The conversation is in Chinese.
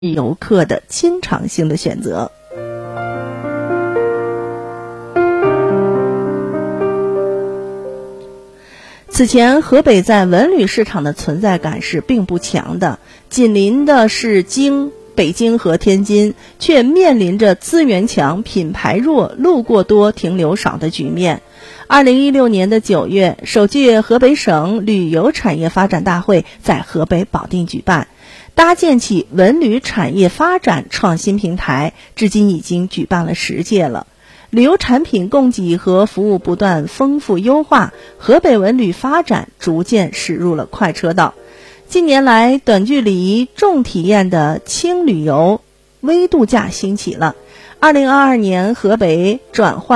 游客的经常性的选择。此前，河北在文旅市场的存在感是并不强的，紧邻的是北京和天津，却面临着资源强、品牌弱、路过多、停留少的局面。2016年的9月，首届河北省旅游产业发展大会在河北保定举办，搭建起文旅产业发展创新平台，至今已经举办了10届了。旅游产品供给和服务不断丰富优化，河北文旅发展逐渐驶入了快车道。近年来，短距离重体验的轻旅游、微度假兴起了。2022年，河北转换